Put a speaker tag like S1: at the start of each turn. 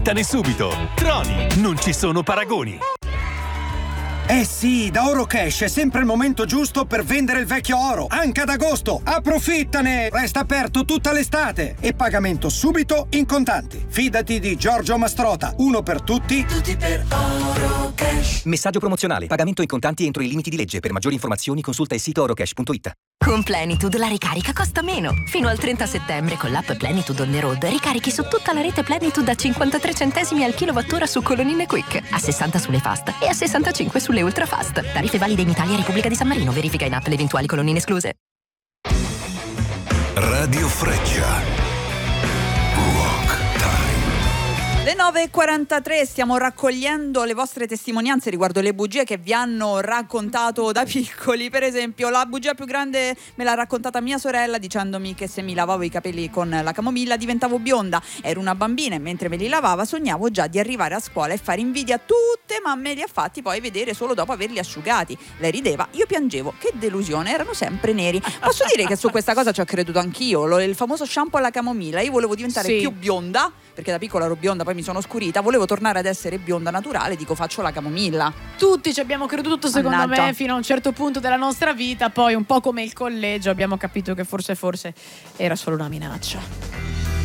S1: Approfittane subito. Troni, non ci sono paragoni.
S2: Eh sì, da Orocash è sempre il momento giusto per vendere il vecchio oro, anche ad agosto. Approfittane! Resta aperto tutta l'estate e pagamento subito in contanti. Fidati di Giorgio Mastrota, uno per tutti, tutti per Orocash.
S3: Messaggio promozionale, pagamento in contanti entro i limiti di legge. Per maggiori informazioni consulta il sito orocash.it.
S4: Con Plenitude la ricarica costa meno. Fino al 30 settembre con l'app Plenitude on the road ricarichi su tutta la rete Plenitude a 53 centesimi al kilowattora su colonnine Quick, a 60 sulle fast e a 65 sulle ultra fast. Tariffe valide in Italia e Repubblica di San Marino. Verifica in app le eventuali colonnine escluse.
S5: Radio Freccia.
S6: Le 9.43, stiamo raccogliendo le vostre testimonianze riguardo le bugie che vi hanno raccontato da piccoli. Per esempio, la bugia più grande me l'ha raccontata mia sorella dicendomi che se mi lavavo i capelli con la camomilla diventavo bionda. Ero una bambina e mentre me li lavava sognavo già di arrivare a scuola e fare invidia a tutte, ma me li ha fatti poi vedere solo dopo averli asciugati. Lei rideva, io piangevo, che delusione, erano sempre neri. Posso dire che su questa cosa ci ho creduto anch'io, il famoso shampoo alla camomilla. Io volevo diventare più bionda, perché da piccola ero bionda, poi mi sono scurita, volevo tornare ad essere bionda naturale, dico faccio la camomilla.
S7: Tutti ci abbiamo creduto, secondo me, fino a un certo punto della nostra vita, poi un po' come il collegio abbiamo capito che forse era solo una minaccia.